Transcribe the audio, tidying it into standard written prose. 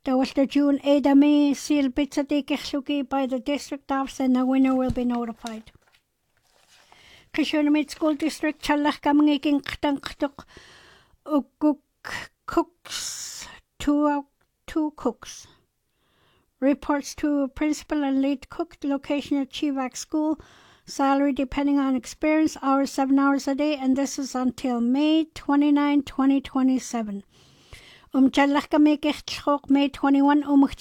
There was the June Edame seal Bitsati Kichluki by the district office and the winner will be notified. Kishunamid School District Chalach Kaminging Ktanktuk cooks two cooks. Reports to principal and lead cook, location at Chivak School, salary depending on experience, hours 7 hours a day, and this is until May 29, 2027. Chalach Kamingich May 21